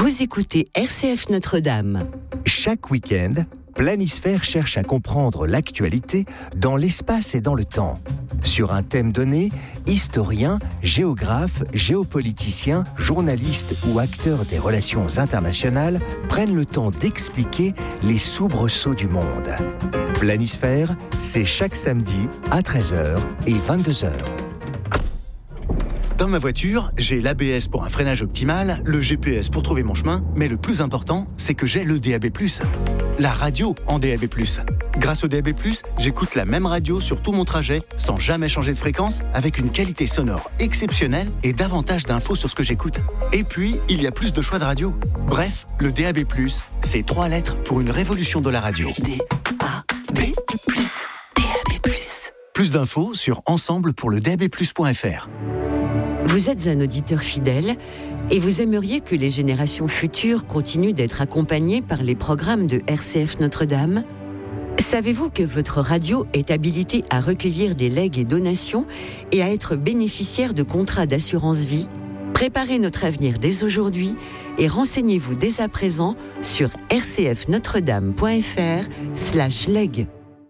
Vous écoutez RCF Notre-Dame. Chaque week-end, Planisphère cherche à comprendre l'actualité dans l'espace et dans le temps. Sur un thème donné, historiens, géographes, géopoliticiens, journalistes ou acteurs des relations internationales prennent le temps d'expliquer les soubresauts du monde. Planisphère, c'est chaque samedi à 13h et 22h. Dans ma voiture, j'ai l'ABS pour un freinage optimal, le GPS pour trouver mon chemin, mais le plus important, c'est que j'ai le DAB+. La radio en DAB+. Grâce au DAB+, j'écoute la même radio sur tout mon trajet, sans jamais changer de fréquence, avec une qualité sonore exceptionnelle et davantage d'infos sur ce que j'écoute. Et puis, il y a plus de choix de radio. Bref, le DAB+, c'est 3 lettres pour une révolution de la radio. DAB+. Plus d'infos sur ensemble-pour-le-DAB+.fr. Vous êtes un auditeur fidèle et vous aimeriez que les générations futures continuent d'être accompagnées par les programmes de RCF Notre-Dame ? Savez-vous que votre radio est habilitée à recueillir des legs et donations et à être bénéficiaire de contrats d'assurance vie ? Préparez notre avenir dès aujourd'hui et renseignez-vous dès à présent sur rcfnotredame.fr/leg.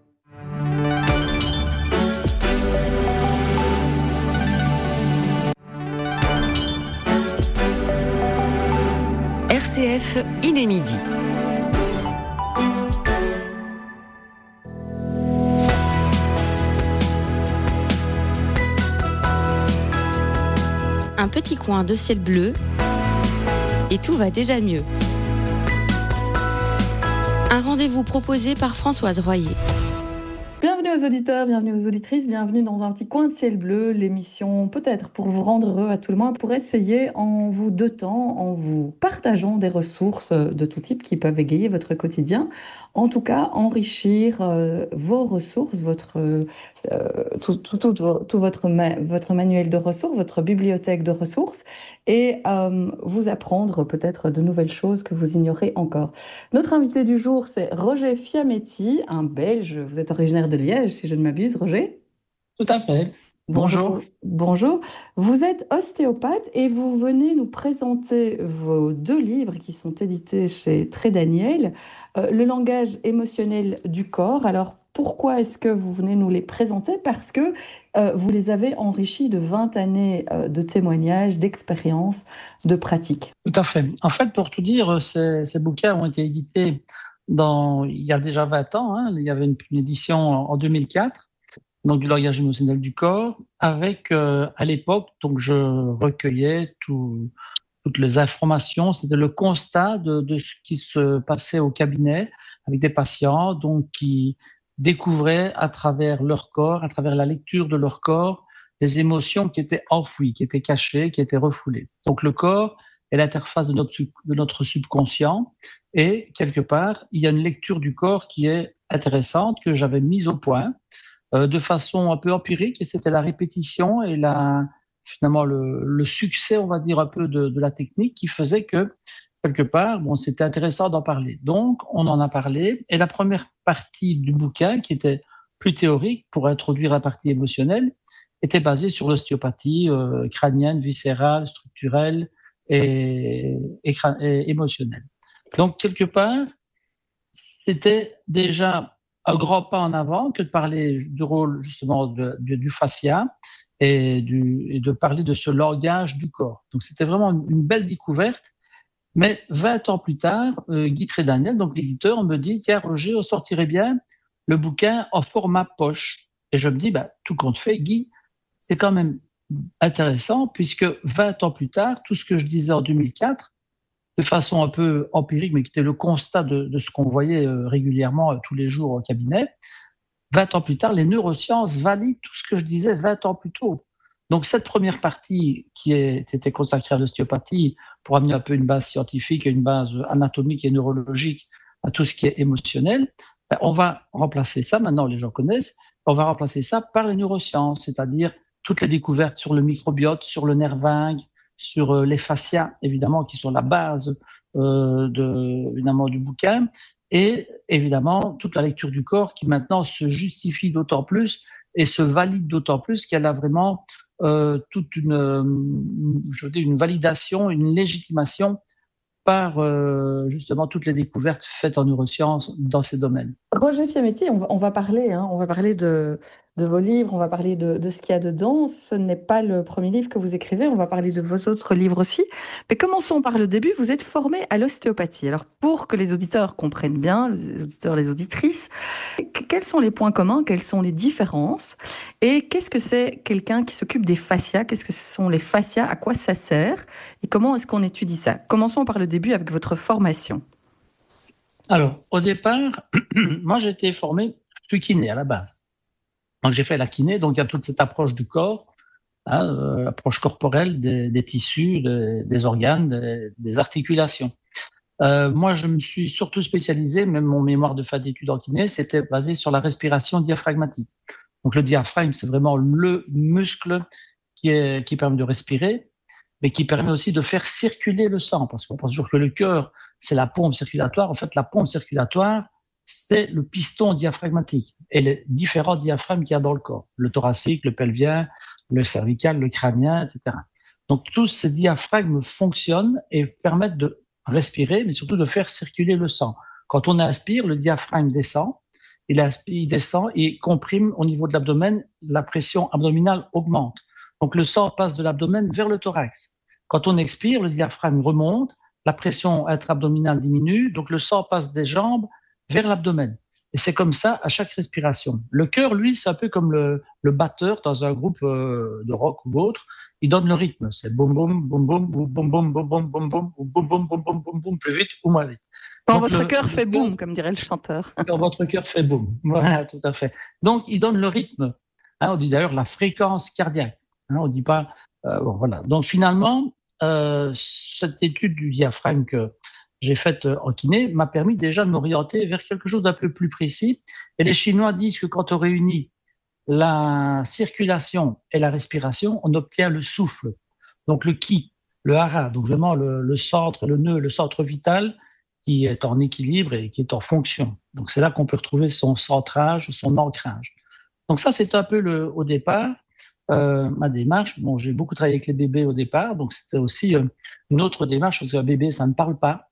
RCF, il est midi. Un petit coin de ciel bleu et tout va déjà mieux. Un rendez-vous proposé par Françoise Royer. Bienvenue aux auditeurs, bienvenue aux auditrices, bienvenue dans un petit coin de ciel bleu, l'émission peut-être pour vous rendre heureux à tout le moins, pour essayer en vous dotant, en vous partageant des ressources de tout type qui peuvent égayer votre quotidien, en tout cas enrichir vos ressources, tout votre manuel de ressources, votre bibliothèque de ressources et vous apprendre peut-être de nouvelles choses que vous ignorez encore. Notre invité du jour, c'est Roger Fiametti, un Belge. Vous êtes originaire de Liège, si je ne m'abuse, Roger ? Tout à fait. Bonjour. Bonjour. Vous êtes ostéopathe et vous venez nous présenter vos 2 livres qui sont édités chez Très Daniel, Le langage émotionnel du corps. Alors, pourquoi est-ce que vous venez nous les présenter ? Parce que vous les avez enrichis de 20 années de témoignages, d'expériences, de pratiques. Tout à fait. En fait, pour tout dire, ces bouquins ont été édités il y a déjà 20 ans. Il y avait une édition en 2004, donc du langage émotionnel du corps, avec, à l'époque, donc je recueillais toutes les informations. C'était le constat de ce qui se passait au cabinet avec des patients donc qui découvraient à travers leur corps, à travers la lecture de leur corps, des émotions qui étaient enfouies, qui étaient cachées, qui étaient refoulées. Donc le corps est l'interface de notre subconscient et quelque part, il y a une lecture du corps qui est intéressante, que j'avais mise au point de façon un peu empirique, et c'était la répétition et finalement le succès, on va dire, un peu de la technique qui faisait que quelque part, c'était intéressant d'en parler. Donc, on en a parlé. Et la première partie du bouquin, qui était plus théorique pour introduire la partie émotionnelle, était basée sur l'ostéopathie crânienne, viscérale, structurelle et émotionnelle. Donc, quelque part, c'était déjà un grand pas en avant que de parler du rôle justement du fascia et de parler de ce langage du corps. Donc, c'était vraiment une belle découverte. Mais 20 ans plus tard, Guy Très Daniel, donc l'éditeur, me dit « Tiens, Roger, on sortirait bien le bouquin en format poche. » Et je me dis tout compte fait, Guy, c'est quand même intéressant puisque 20 ans plus tard, tout ce que je disais en 2004, de façon un peu empirique, mais qui était le constat de ce qu'on voyait régulièrement tous les jours au cabinet, 20 ans plus tard, les neurosciences valident tout ce que je disais 20 ans plus tôt. Donc cette première partie qui était consacrée à l'ostéopathie pour amener un peu une base scientifique et une base anatomique et neurologique à tout ce qui est émotionnel, on va remplacer ça, maintenant les gens connaissent, on va remplacer ça par les neurosciences, c'est-à-dire toutes les découvertes sur le microbiote, sur le nerf vague, sur les fascias, évidemment, qui sont la base évidemment, du bouquin, et évidemment toute la lecture du corps qui maintenant se justifie d'autant plus et se valide d'autant plus qu'elle a vraiment toute une validation, une légitimation par justement toutes les découvertes faites en neurosciences dans ces domaines. Roger Fiametti, on va parler, on va parler de vos livres, on va parler de ce qu'il y a dedans. Ce n'est pas le premier livre que vous écrivez, on va parler de vos autres livres aussi. Mais commençons par le début. Vous êtes formé à l'ostéopathie. Alors, pour que les auditeurs comprennent bien, les auditeurs, les auditrices, quels sont les points communs, quelles sont les différences et qu'est-ce que c'est quelqu'un qui s'occupe des fascias? Qu'est-ce que ce sont les fascias? À quoi ça sert? Et comment est-ce qu'on étudie ça? Commençons par le début avec votre formation. Alors, au départ, moi j'ai été formé, je suis kiné à la base. Donc j'ai fait la kiné, donc il y a toute cette approche du corps, approche corporelle des tissus, des organes, des articulations. Moi je me suis surtout spécialisé, même mon mémoire de fin d'études en kiné, c'était basé sur la respiration diaphragmatique. Donc le diaphragme, c'est vraiment le muscle qui permet de respirer, mais qui permet aussi de faire circuler le sang, parce qu'on pense toujours que le cœur, c'est la pompe circulatoire. En fait, la pompe circulatoire, c'est le piston diaphragmatique et les différents diaphragmes qu'il y a dans le corps, le thoracique, le pelvien, le cervical, le crânien, etc. Donc, tous ces diaphragmes fonctionnent et permettent de respirer, mais surtout de faire circuler le sang. Quand on inspire, le diaphragme descend, il descend et comprime au niveau de l'abdomen, la pression abdominale augmente. Donc, le sang passe de l'abdomen vers le thorax. Quand on expire, le diaphragme remonte, la pression intra-abdominale diminue, donc le sang passe des jambes vers l'abdomen. Et c'est comme ça à chaque respiration. Le cœur, lui, c'est un peu comme le batteur dans un groupe de rock ou autre. Il donne le rythme. C'est boum boum boum boum boum boum boum boum boum boum boum boum boum boum boum boum boum boum plus vite ou moins vite. Quand votre cœur fait boum, comme dirait le chanteur. Quand votre cœur fait boum. Voilà, tout à fait. Donc, il donne le rythme. On dit d'ailleurs la fréquence cardiaque. On dit pas. Bon, voilà. Donc finalement, cette étude du diaphragme que j'ai faite en kiné m'a permis déjà de m'orienter vers quelque chose d'un peu plus précis. Et les Chinois disent que quand on réunit la circulation et la respiration, on obtient le souffle. Donc le qi, le hara, donc vraiment le centre, le nœud, le centre vital qui est en équilibre et qui est en fonction. Donc c'est là qu'on peut retrouver son centrage, son ancrage. Donc ça, c'est un peu au départ. Ma démarche, bon, j'ai beaucoup travaillé avec les bébés au départ, donc c'était aussi une autre démarche, parce qu'un bébé, ça ne parle pas.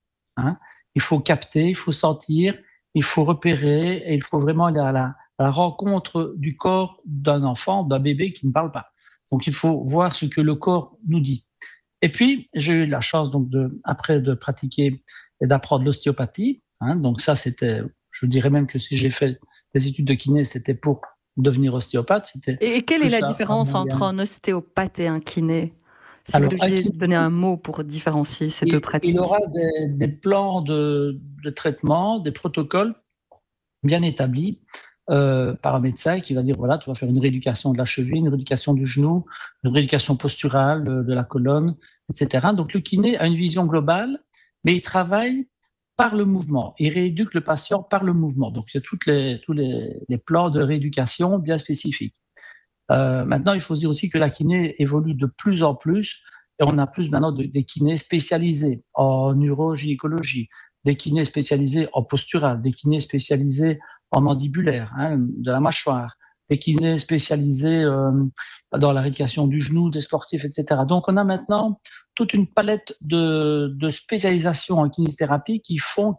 Il faut capter, il faut sentir, il faut repérer, et il faut vraiment aller à la rencontre du corps d'un enfant, d'un bébé qui ne parle pas. Donc il faut voir ce que le corps nous dit. Et puis, j'ai eu la chance donc après de pratiquer et d'apprendre l'ostéopathie. Donc ça, c'était, je dirais même que si j'ai fait des études de kiné, c'était pour devenir ostéopathe. Et quelle est la différence entre un ostéopathe et un kiné? Si vous deviez donner un mot pour différencier ces deux pratiques. Il aura des plans de traitement, des protocoles bien établis par un médecin qui va dire, voilà, tu vas faire une rééducation de la cheville, une rééducation du genou, une rééducation posturale de la colonne, etc. Donc le kiné a une vision globale, mais il travaille par le mouvement. Il rééduque le patient par le mouvement. Donc, il y a tous les plans de rééducation bien spécifiques. Maintenant, il faut dire aussi que la kiné évolue de plus en plus et on a plus maintenant des kinés spécialisés en urogynécologie, des kinés spécialisés en postural, des kinés spécialisés en mandibulaire, de la mâchoire, des kinés spécialisés dans la rééducation du genou, des sportifs, etc. Donc, on a maintenant toute une palette de spécialisations en kinésithérapie qui font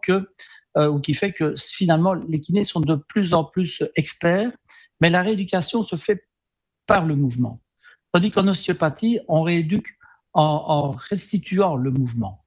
ou qui fait que finalement les kinés sont de plus en plus experts, mais la rééducation se fait par le mouvement. Tandis qu'en ostéopathie, on rééduque en restituant le mouvement.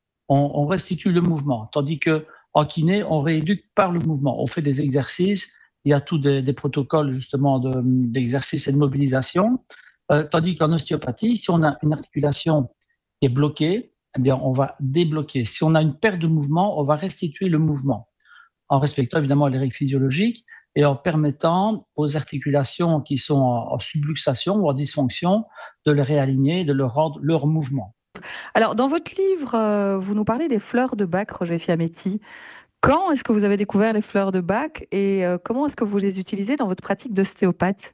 On restitue le mouvement, tandis qu'en kiné, on rééduque par le mouvement. On fait des exercices, il y a tous des protocoles justement d'exercice et de mobilisation, tandis qu'en ostéopathie, si on a une articulation qui est bloquée, eh bien, on va débloquer. Si on a une perte de mouvement, on va restituer le mouvement, en respectant évidemment les règles physiologiques et en permettant aux articulations qui sont en subluxation ou en dysfonction de les réaligner, de leur rendre leur mouvement. Alors, dans votre livre, vous nous parlez des fleurs de Bach, Roger Fiametti. Quand est-ce que vous avez découvert les fleurs de Bach et comment est-ce que vous les utilisez dans votre pratique d'ostéopathe?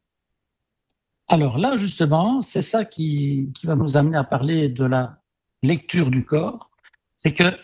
Alors là, justement, c'est ça qui va nous amener à parler de la lecture du corps. C'est que,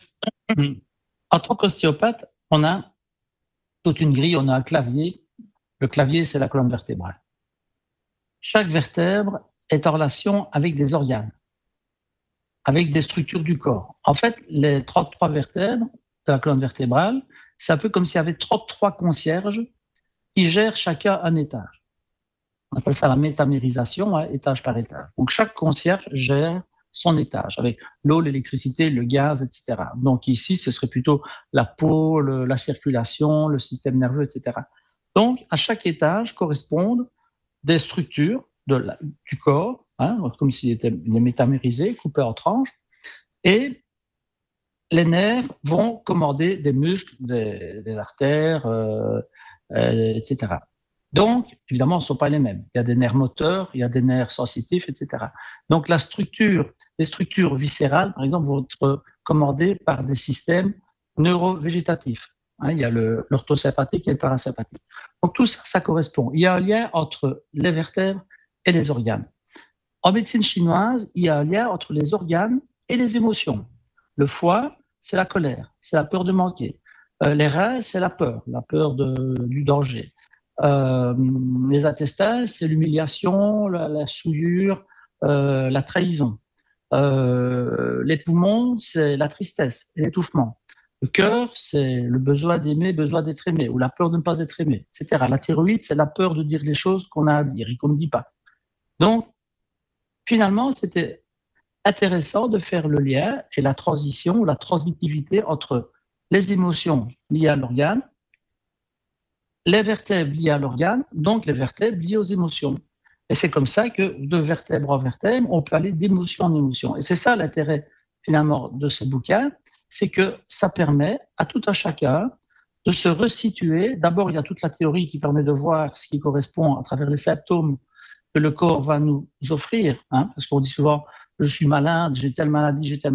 en tant qu'ostéopathe, on a toute une grille, on a un clavier. Le clavier, c'est la colonne vertébrale. Chaque vertèbre est en relation avec des organes, avec des structures du corps. En fait, les 33 vertèbres de la colonne vertébrale, c'est un peu comme s'il y avait 33 concierges qui gèrent chacun un étage. On appelle ça la métamérisation, hein, étage par étage. Donc, chaque concierge gère son étage, avec l'eau, l'électricité, le gaz, etc. Donc ici, ce serait plutôt la peau, la circulation, le système nerveux, etc. Donc, à chaque étage correspondent des structures du corps, hein, comme s'il était métamérisé, coupé en tranches, et les nerfs vont commander des muscles, des artères, etc. Donc, évidemment, ce ne sont pas les mêmes. Il y a des nerfs moteurs, il y a des nerfs sensitifs, etc. Donc, les structures viscérales, par exemple, vont être commandées par des systèmes neurovégétatifs. Hein, il y a l'orthosympathique et le parasympathique. Donc, tout ça, ça correspond. Il y a un lien entre les vertèbres et les organes. En médecine chinoise, il y a un lien entre les organes et les émotions. Le foie, c'est la colère, c'est la peur de manquer. Les reins, c'est la peur du danger. Les intestins, c'est l'humiliation, la souillure, la trahison. Les poumons, c'est la tristesse et l'étouffement. Le cœur, c'est le besoin d'aimer, besoin d'être aimé, ou la peur de ne pas être aimé, etc. La thyroïde, c'est la peur de dire les choses qu'on a à dire et qu'on ne dit pas. Donc, finalement, c'était intéressant de faire le lien et la transition, la transitivité entre les émotions liées à l'organe, les vertèbres liées à l'organe, donc les vertèbres liées aux émotions. Et c'est comme ça que de vertèbre en vertèbre, on peut aller d'émotion en émotion. Et c'est ça l'intérêt finalement de ce bouquin, c'est que ça permet à tout un chacun de se resituer. D'abord, il y a toute la théorie qui permet de voir ce qui correspond à travers les symptômes que le corps va nous offrir, hein, parce qu'on dit souvent « je suis malade, j'ai telle maladie ».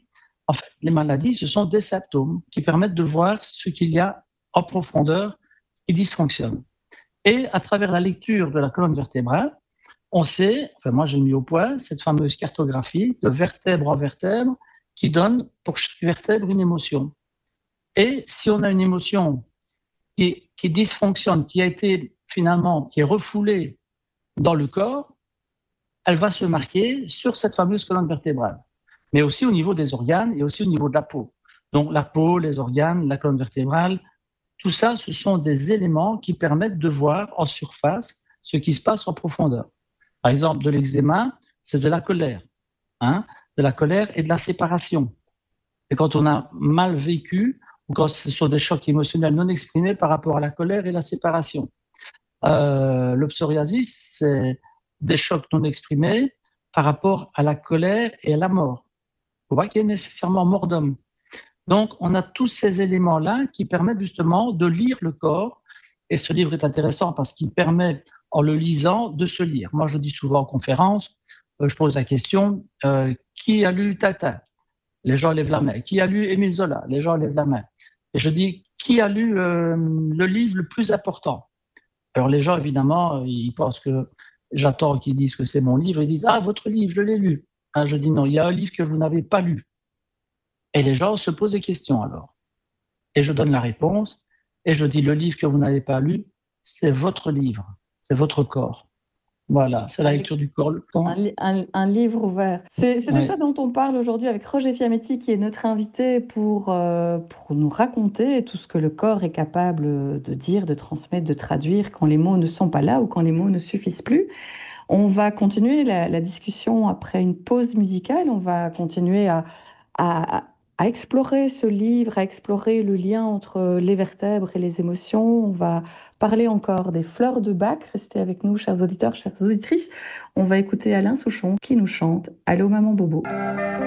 En fait, les maladies, ce sont des symptômes qui permettent de voir ce qu'il y a en profondeur qui dysfonctionne. Et à travers la lecture de la colonne vertébrale, on sait, enfin moi j'ai mis au point cette fameuse cartographie de vertèbre en vertèbre qui donne pour chaque vertèbre une émotion. Et si on a une émotion qui dysfonctionne, qui a été finalement, qui est refoulée dans le corps, elle va se marquer sur cette fameuse colonne vertébrale, mais aussi au niveau des organes et aussi au niveau de la peau. Donc la peau, les organes, la colonne vertébrale, tout ça, ce sont des éléments qui permettent de voir en surface ce qui se passe en profondeur. Par exemple, de l'eczéma, c'est de la colère, hein, de la colère et de la séparation. C'est quand on a mal vécu ou quand ce sont des chocs émotionnels non exprimés par rapport à la colère et la séparation. Le psoriasis, c'est des chocs non exprimés par rapport à la colère et à la mort. Il ne faut pas qu'il y ait nécessairement mort d'homme. Donc, on a tous ces éléments-là qui permettent justement de lire le corps. Et ce livre est intéressant parce qu'il permet, en le lisant, de se lire. Moi, je dis souvent en conférence, je pose la question, qui a lu Tintin? Les gens lèvent la main. Qui a lu Émile Zola? Les gens lèvent la main. Et je dis, qui a lu le livre le plus important? Alors, les gens, évidemment, ils pensent que j'attends qu'ils disent que c'est mon livre. Ils disent, ah, votre livre, je l'ai lu. Ah, je dis, non, il y a un livre que vous n'avez pas lu. Et les gens se posent des questions alors. Et je donne la réponse. Et je dis, le livre que vous n'avez pas lu, c'est votre livre. C'est votre corps. Voilà, c'est la lecture du corps. Un livre ouvert. C'est de ça dont on parle aujourd'hui avec Roger Fiametti, qui est notre invité pour nous raconter tout ce que le corps est capable de dire, de transmettre, de traduire quand les mots ne sont pas là ou quand les mots ne suffisent plus. On va continuer la discussion après une pause musicale. On va continuer à explorer ce livre, à explorer le lien entre les vertèbres et les émotions. On va parler encore des fleurs de Bach. Restez avec nous, chers auditeurs, chères auditrices. On va écouter Alain Souchon qui nous chante « Allô, maman Bobo ».